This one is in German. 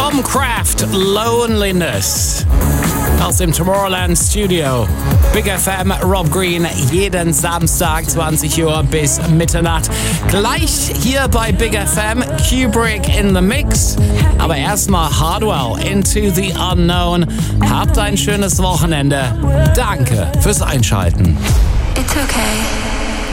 Tom Craft, Loneliness. Aus dem Tomorrowland Studio. Big FM, Rob Green, jeden Samstag 20 Uhr bis Mitternacht. Gleich hier bei Big FM, Kubrick in the Mix. Aber erstmal Hardwell, Into the Unknown. Habt ein schönes Wochenende. Danke fürs Einschalten. It's okay.